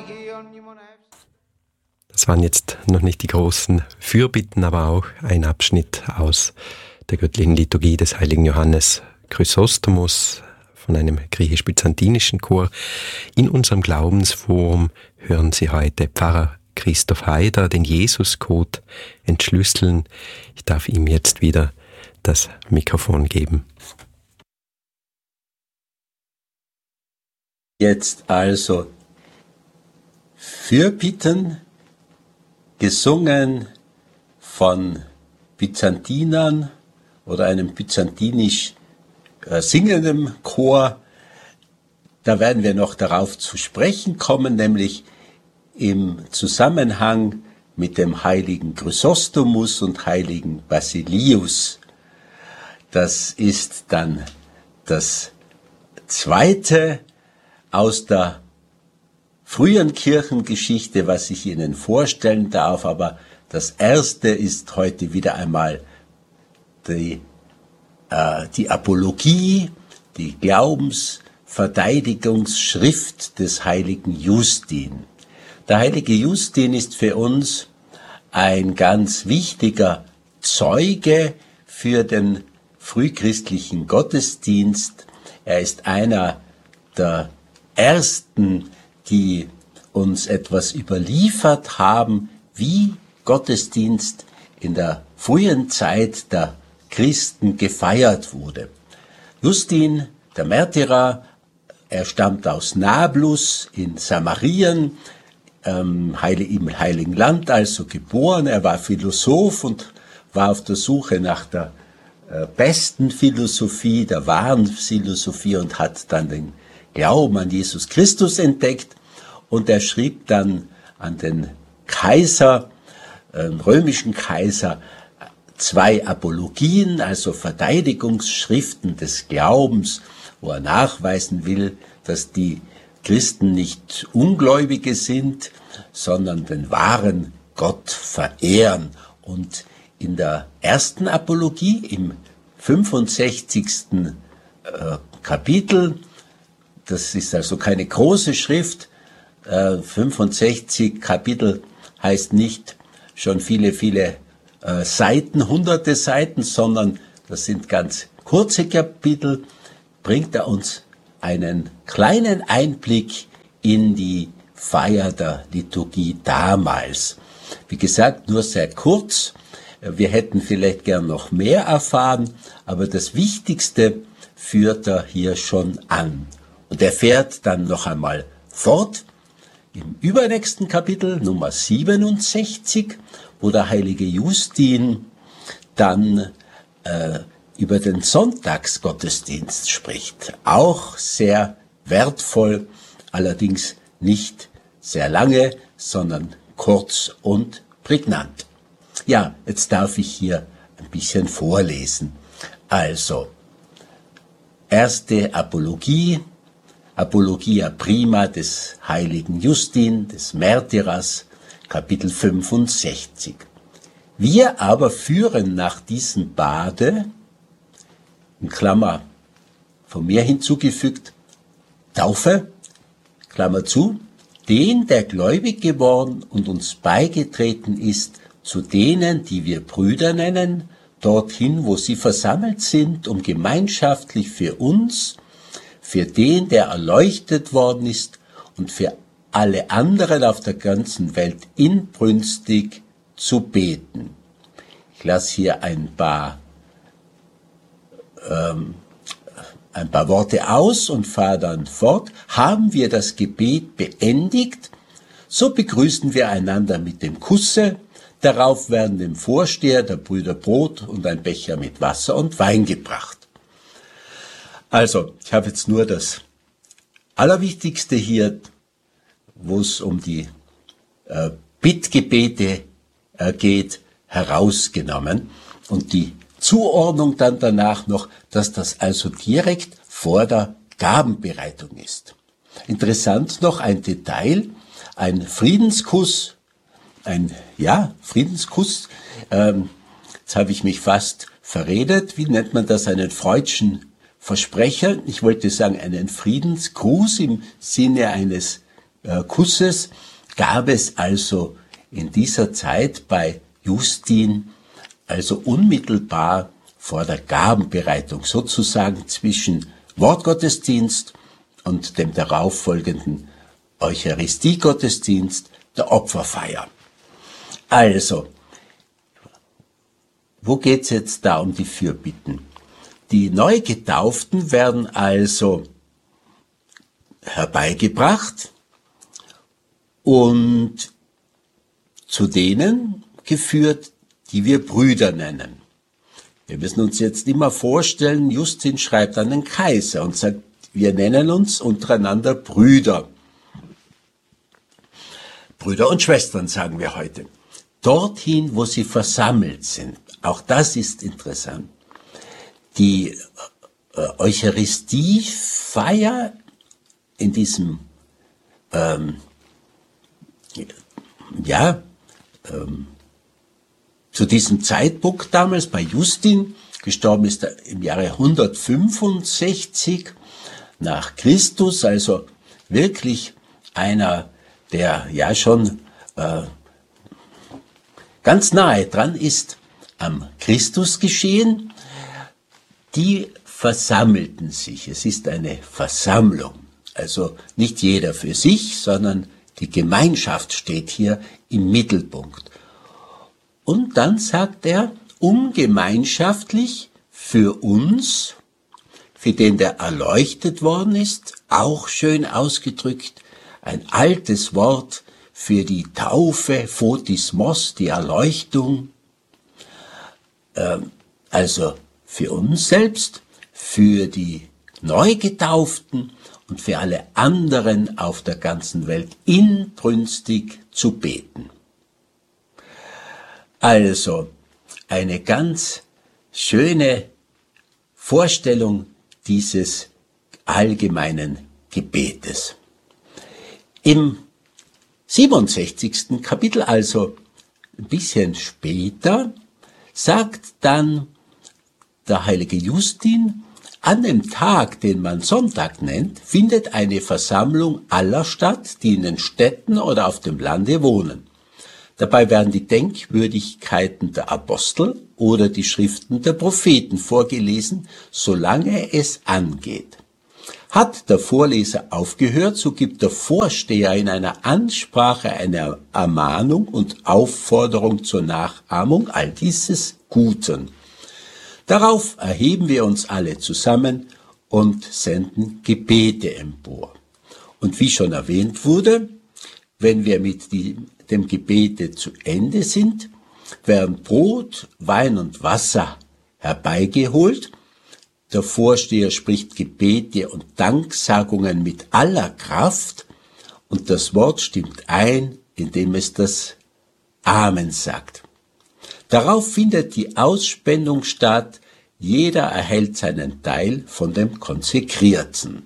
Das waren jetzt noch nicht die großen Fürbitten, aber auch ein Abschnitt aus der göttlichen Liturgie des heiligen Johannes Chrysostomus von einem griechisch-byzantinischen Chor. In unserem Glaubensforum hören Sie heute Pfarrer Christoph Haider, den Jesuscode entschlüsseln. Ich darf ihm jetzt wieder das Mikrofon geben. Jetzt also Fürbitten, gesungen von Byzantinern oder einem byzantinisch singenden Chor. Da werden wir noch darauf zu sprechen kommen, nämlich im Zusammenhang mit dem heiligen Chrysostomus und heiligen Basilius. Das ist dann das zweite aus der frühen Kirchengeschichte, was ich Ihnen vorstellen darf, aber das erste ist heute wieder einmal die Apologie, die Glaubensverteidigungsschrift des heiligen Justin. Der heilige Justin ist für uns ein ganz wichtiger Zeuge für den frühchristlichen Gottesdienst. Er ist einer der ersten, die uns etwas überliefert haben, wie Gottesdienst in der frühen Zeit der Christen gefeiert wurde. Justin, der Märtyrer, er stammt aus Nablus in Samarien, im Heiligen Land also geboren. Er war Philosoph und war auf der Suche nach der besten Philosophie, der wahren Philosophie und hat dann den Glauben an Jesus Christus entdeckt. Und er schrieb dann an den Kaiser, römischen Kaiser, 2 Apologien, also Verteidigungsschriften des Glaubens, wo er nachweisen will, dass die Christen nicht Ungläubige sind, sondern den wahren Gott verehren. Und in der ersten Apologie, im 65. Kapitel, das ist also keine große Schrift, 65 Kapitel heißt nicht schon viele Seiten, hunderte Seiten, sondern das sind ganz kurze Kapitel, bringt er uns einen kleinen Einblick in die Feier der Liturgie damals. Wie gesagt, nur sehr kurz. Wir hätten vielleicht gern noch mehr erfahren, aber das Wichtigste führt er hier schon an. Und er fährt dann noch einmal fort im übernächsten Kapitel, Nummer 67, wo der heilige Justin dann über den Sonntagsgottesdienst spricht. Auch sehr wertvoll, allerdings nicht sehr lange, sondern kurz und prägnant. Ja, jetzt darf ich hier ein bisschen vorlesen. Also, erste Apologie, Apologia prima des heiligen Justin, des Märtyrers, Kapitel 65. Wir aber führen nach diesem Bade, in Klammer von mir hinzugefügt, Taufe, Klammer zu, den, der gläubig geworden und uns beigetreten ist, zu denen, die wir Brüder nennen, dorthin, wo sie versammelt sind, um gemeinschaftlich für uns, für den, der erleuchtet worden ist und für alle anderen auf der ganzen Welt inbrünstig zu beten. Ich lasse hier ein paar Worte aus und fahre dann fort. Haben wir das Gebet beendigt, so begrüßen wir einander mit dem Kusse. Darauf werden dem Vorsteher der Brüder Brot und ein Becher mit Wasser und Wein gebracht. Also, ich habe jetzt nur das Allerwichtigste hier, wo es um die Bittgebete geht, herausgenommen. Und die Zuordnung dann danach noch, dass das also direkt vor der Gabenbereitung ist. Interessant noch ein Detail, ein Friedenskuss, Friedenskuss, jetzt habe ich mich fast verredet, wie nennt man das, einen freudschen Versprecher, ich wollte sagen einen Friedensgruß im Sinne eines Kusses gab es also in dieser Zeit bei Justin, also unmittelbar vor der Gabenbereitung, sozusagen zwischen Wortgottesdienst und dem darauffolgenden Eucharistiegottesdienst, der Opferfeier. Also, wo geht's jetzt da um die Fürbitten? Die Neugetauften werden also herbeigebracht und zu denen geführt, die wir Brüder nennen. Wir müssen uns jetzt immer vorstellen, Justin schreibt an den Kaiser und sagt, wir nennen uns untereinander Brüder. Brüder und Schwestern sagen wir heute. Dorthin, wo sie versammelt sind. Auch das ist interessant. Die Eucharistiefeier in diesem, zu diesem Zeitpunkt damals bei Justin, gestorben ist er im Jahre 165 nach Christus, also wirklich einer, der ja schon ganz nahe dran ist am Christusgeschehen. Die versammelten sich. Es ist eine Versammlung. Also nicht jeder für sich, sondern die Gemeinschaft steht hier im Mittelpunkt. Und dann sagt er, um gemeinschaftlich für uns, für den der erleuchtet worden ist, auch schön ausgedrückt, ein altes Wort für die Taufe, Photismos, die Erleuchtung, also für uns selbst, für die Neugetauften und für alle anderen auf der ganzen Welt inbrünstig zu beten. Also eine ganz schöne Vorstellung dieses allgemeinen Gebetes. Im 67. Kapitel, also ein bisschen später, sagt dann der heilige Justin, an dem Tag, den man Sonntag nennt, findet eine Versammlung aller statt, die in den Städten oder auf dem Lande wohnen. Dabei werden die Denkwürdigkeiten der Apostel oder die Schriften der Propheten vorgelesen, solange es angeht. Hat der Vorleser aufgehört, so gibt der Vorsteher in einer Ansprache eine Ermahnung und Aufforderung zur Nachahmung all dieses Guten. Darauf erheben wir uns alle zusammen und senden Gebete empor. Und wie schon erwähnt wurde, wenn wir mit dem Gebete zu Ende sind, werden Brot, Wein und Wasser herbeigeholt. Der Vorsteher spricht Gebete und Danksagungen mit aller Kraft und das Wort stimmt ein, indem es das Amen sagt. Darauf findet die Ausspendung statt, jeder erhält seinen Teil von dem Konsekrierten.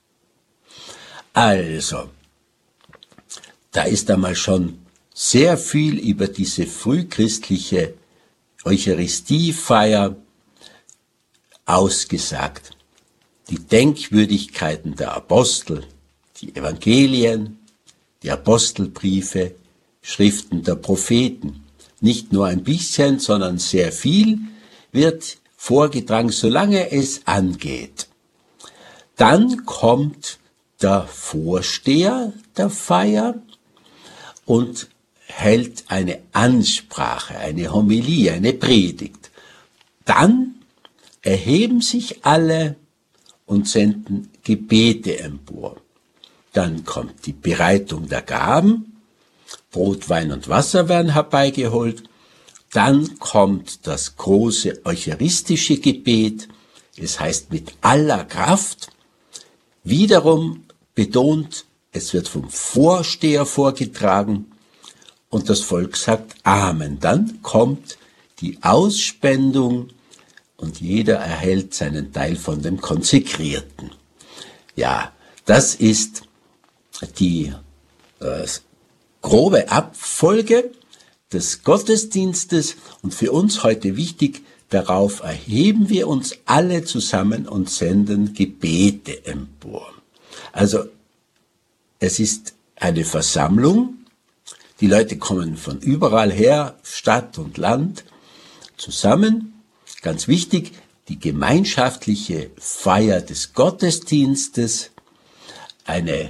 Also, da ist einmal schon sehr viel über diese frühchristliche Eucharistiefeier ausgesagt. Die Denkwürdigkeiten der Apostel, die Evangelien, die Apostelbriefe, Schriften der Propheten. Nicht nur ein bisschen, sondern sehr viel wird vorgetragen, solange es angeht. Dann kommt der Vorsteher der Feier und hält eine Ansprache, eine Homilie, eine Predigt. Dann erheben sich alle und senden Gebete empor. Dann kommt die Bereitung der Gaben, Brot, Wein und Wasser werden herbeigeholt. Dann kommt das große eucharistische Gebet, es heißt mit aller Kraft. Wiederum betont, es wird vom Vorsteher vorgetragen und das Volk sagt Amen. Dann kommt die Ausspendung und jeder erhält seinen Teil von dem Konsekrierten. Ja, das ist die grobe Abfolge des Gottesdienstes und für uns heute wichtig, darauf erheben wir uns alle zusammen und senden Gebete empor. Also es ist eine Versammlung. Die Leute kommen von überall her, Stadt und Land, zusammen. Ganz wichtig, die gemeinschaftliche Feier des Gottesdienstes, eine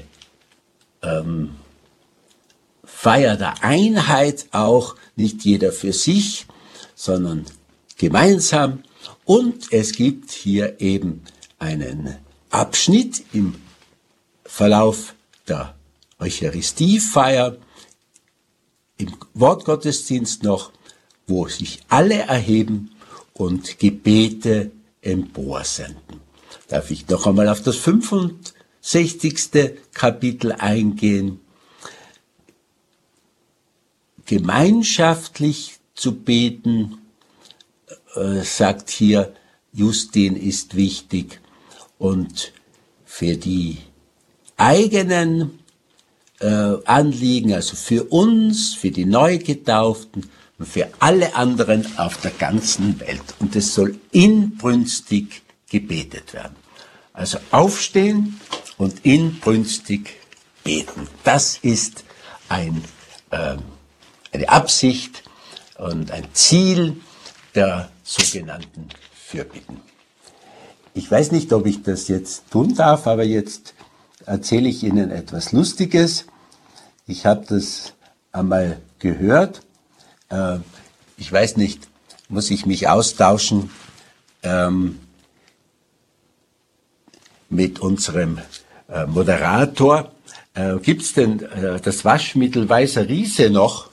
Feier der Einheit auch, nicht jeder für sich, sondern gemeinsam. Und es gibt hier eben einen Abschnitt im Verlauf der Eucharistiefeier, im Wortgottesdienst noch, wo sich alle erheben und Gebete emporsenden. Darf ich noch einmal auf das 65. Kapitel eingehen. Gemeinschaftlich zu beten, sagt hier Justin, ist wichtig. Und für die eigenen Anliegen, also für uns, für die Neugetauften und für alle anderen auf der ganzen Welt. Und es soll inbrünstig gebetet werden. Also aufstehen und inbrünstig beten. Das ist eine Absicht und ein Ziel der sogenannten Fürbitten. Ich weiß nicht, ob ich das jetzt tun darf, aber jetzt erzähle ich Ihnen etwas Lustiges. Ich habe das einmal gehört. Ich weiß nicht, muss ich mich austauschen mit unserem Moderator. Gibt's denn das Waschmittel Weißer Riese noch?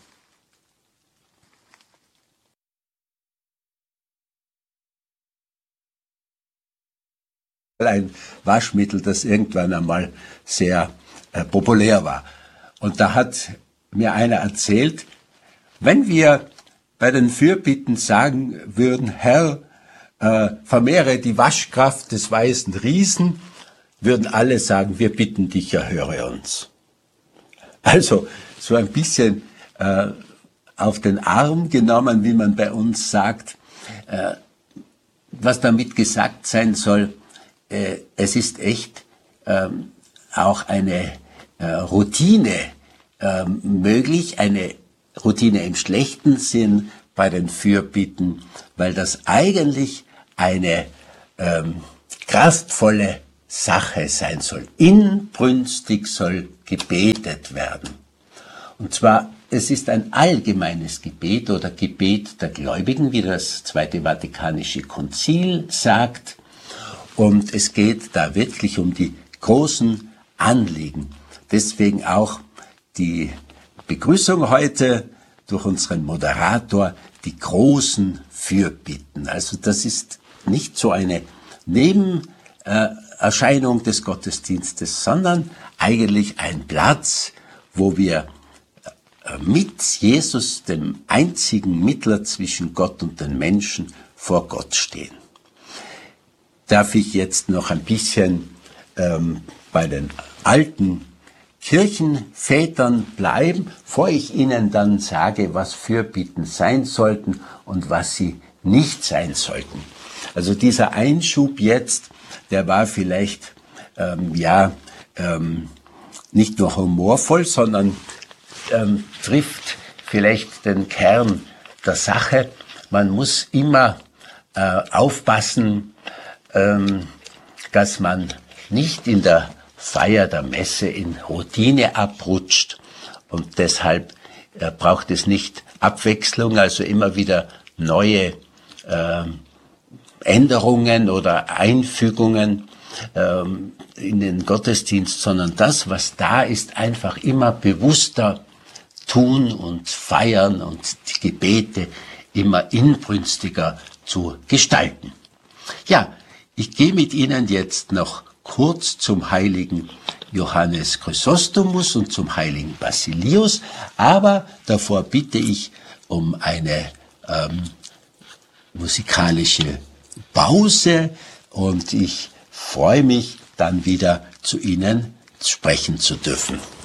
Ein Waschmittel, das irgendwann einmal sehr populär war. Und da hat mir einer erzählt, wenn wir bei den Fürbitten sagen würden, Herr, vermehre die Waschkraft des Weißen Riesen, würden alle sagen, wir bitten dich, erhöre uns. Also so ein bisschen auf den Arm genommen, wie man bei uns sagt, was damit gesagt sein soll. Es ist echt auch eine Routine möglich, eine Routine im schlechten Sinn bei den Fürbitten, weil das eigentlich eine kraftvolle Sache sein soll. Inbrünstig soll gebetet werden. Und zwar, es ist ein allgemeines Gebet oder Gebet der Gläubigen, wie das Zweite Vatikanische Konzil sagt. Und es geht da wirklich um die großen Anliegen. Deswegen auch die Begrüßung heute durch unseren Moderator, die großen Fürbitten. Also das ist nicht so eine Nebenerscheinung des Gottesdienstes, sondern eigentlich ein Platz, wo wir mit Jesus, dem einzigen Mittler zwischen Gott und den Menschen, vor Gott stehen. Darf ich jetzt noch ein bisschen bei den alten Kirchenvätern bleiben, bevor ich Ihnen dann sage, was Fürbitten sein sollten und was sie nicht sein sollten. Also dieser Einschub jetzt, der war vielleicht nicht nur humorvoll, sondern trifft vielleicht den Kern der Sache. Man muss immer aufpassen, dass man nicht in der Feier der Messe in Routine abrutscht, und deshalb braucht es nicht Abwechslung, also immer wieder neue Änderungen oder Einfügungen in den Gottesdienst, sondern das, was da ist, einfach immer bewusster tun und feiern und die Gebete immer inbrünstiger zu gestalten. Ja, ich gehe mit Ihnen jetzt noch kurz zum heiligen Johannes Chrysostomus und zum heiligen Basilius, aber davor bitte ich um eine musikalische Pause und ich freue mich, dann wieder zu Ihnen sprechen zu dürfen.